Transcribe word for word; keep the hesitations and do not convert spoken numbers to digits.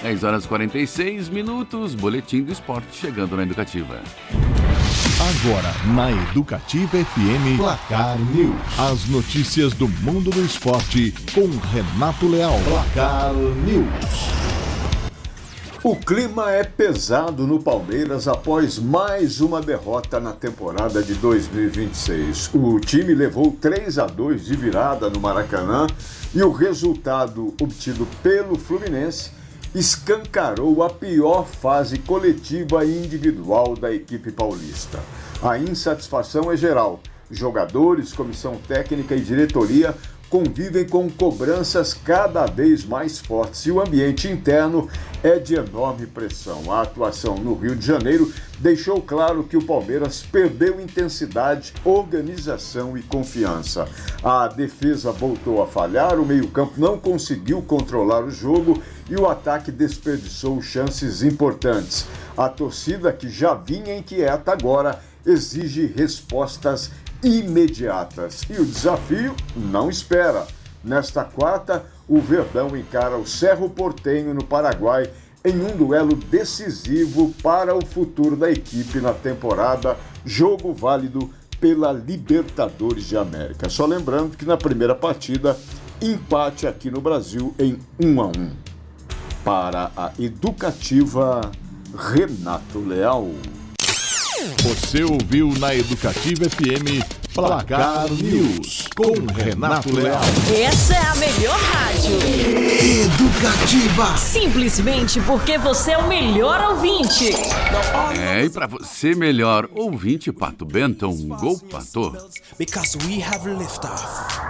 dez horas e quarenta e seis minutos, boletim do esporte chegando na Educativa. Agora, na Educativa F M, Placar News. As notícias do mundo do esporte com Renato Leal. Placar News. O clima é pesado no Palmeiras após mais uma derrota na temporada de dois mil e vinte e seis. O time levou três a dois de virada no Maracanã e o resultado obtido pelo Fluminense escancarou a pior fase coletiva e individual da equipe paulista. A insatisfação é geral. Jogadores, comissão técnica e diretoria convivem com cobranças cada vez mais fortes e o ambiente interno é de enorme pressão. A atuação no Rio de Janeiro deixou claro que o Palmeiras perdeu intensidade, organização e confiança. A defesa voltou a falhar, o meio-campo não conseguiu controlar o jogo e o ataque desperdiçou chances importantes. A torcida, que já vinha inquieta, agora exige respostas imediatas. E o desafio não espera. Nesta quarta, o Verdão encara o Cerro Porteño no Paraguai em um duelo decisivo para o futuro da equipe na temporada, jogo válido pela Libertadores de América. Só lembrando que na primeira partida, empate aqui no Brasil em um a um. Para a Educativa, Renato Leal. Você ouviu na Educativa F M Placar News com Renato Leal. Essa é a melhor rádio. Educativa. Simplesmente porque você é o melhor ouvinte. É, e pra você melhor ouvinte, Pato Benton, gol Pato. Because we have liftoff.